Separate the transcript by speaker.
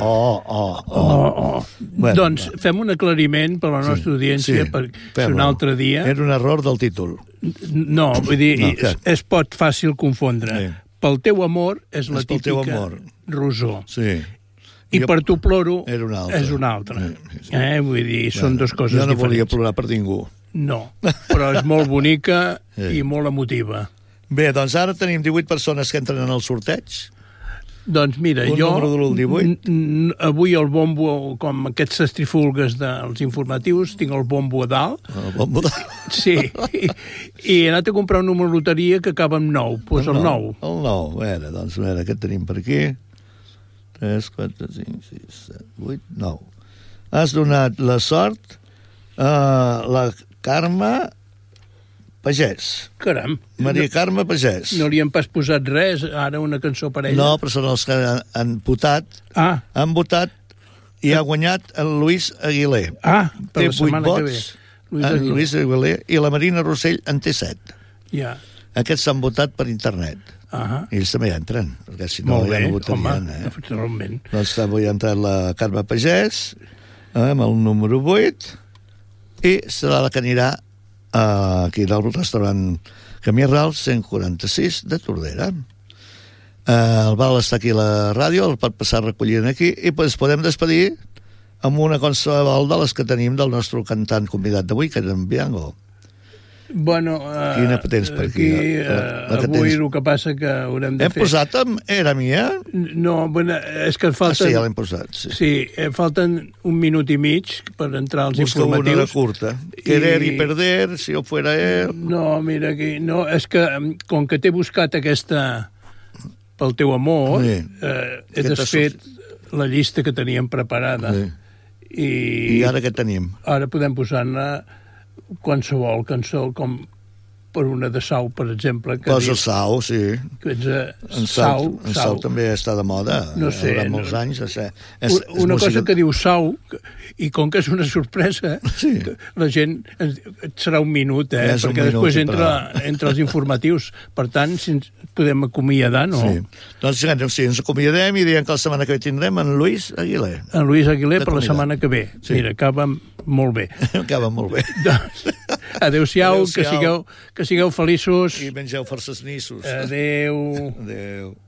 Speaker 1: Doncs fem un aclariment per a la nostra audiència, perquè un altre dia...
Speaker 2: Era un error del títol.
Speaker 1: No, vull dir, es pot fàcil confondre. Pel teu amor és la típica rosó.
Speaker 2: Sí.
Speaker 1: I per tu ploro
Speaker 2: és
Speaker 1: una altra. Vull dir, són dues coses diferents.
Speaker 2: Jo no volia plorar per ningú.
Speaker 1: No, però és molt bonica i molt emotiva.
Speaker 2: Bé, doncs ara tenim 18 persones que entren en el sorteig.
Speaker 1: Doncs mira, jo
Speaker 2: número del 18.
Speaker 1: Avui el bombo, com aquests estrifulgues dels informatius, tinc el bombo a dalt.
Speaker 2: El bombo a dalt?
Speaker 1: Sí, i he anat a comprar un número de loteria que acaba amb 9, doncs el 9.
Speaker 2: El 9, a veure, què tenim per aquí? 3, 4, 5, 6, 7, 8, 9. Has donat la sort a la Carme Pagès.
Speaker 1: Caram.
Speaker 2: Maria Carme Pagès.
Speaker 1: No li hem pas posat res, ara una cançó per ella.
Speaker 2: No, però són els que han votat. Han votat i ha guanyat el Lluís Aguilé.
Speaker 1: Per la setmana que ve.
Speaker 2: Lluís Aguilé i la Marina Rossell en té 7.
Speaker 1: Ja.
Speaker 2: Aquests s'han votat per internet. I ells també entren, perquè si no ja no votarien.
Speaker 1: Naturalment.
Speaker 2: Doncs avui ha entrat la Carme Pagès amb el número 8 i serà la que anirà aquí del restaurant Camí Ral 146 de Tordera. El Val està aquí a la ràdio, el pot passar recollint aquí i podem despedir amb una qualsevol de les que tenim del nostre cantant convidat d'avui, que és en Bianco.
Speaker 1: Bueno,
Speaker 2: quina tens per aquí?
Speaker 1: Avui el que passa que haurem de fer...
Speaker 2: Hem posat Era Mia?
Speaker 1: No, bueno, és que falten...
Speaker 2: Sí, ja l'hem posat.
Speaker 1: Sí, falten un minut i mig per entrar als informatius.
Speaker 2: Busca una de curta. Querer i perder, si ho fuera él...
Speaker 1: No, mira aquí... No, és que com que t'he buscat aquesta pel teu amor, he desfet la llista que teníem preparada. I
Speaker 2: ara què tenim?
Speaker 1: Ara podem posar-ne qualsevol cançó, com per una de Sau, per exemple.
Speaker 2: Posa Sau, sí.
Speaker 1: En Sau
Speaker 2: també està de moda.
Speaker 1: No sé.
Speaker 2: Durant molts anys.
Speaker 1: Una cosa que diu Sau, i com que és una sorpresa, la gent... Serà un minut, perquè després entra els informatius. Per tant, si ens podem acomiadar, no?
Speaker 2: Doncs sí, ens acomiadem i diem que la setmana que ve tindrem en Lluís Aguilé.
Speaker 1: En Lluís Aguilé per la setmana que ve. Mira, acaba molt bé.
Speaker 2: Acaba molt bé.
Speaker 1: Adéu-siau, que sigueu feliços.
Speaker 2: I mengeu forces nissos.
Speaker 1: Adéu.
Speaker 2: Adéu.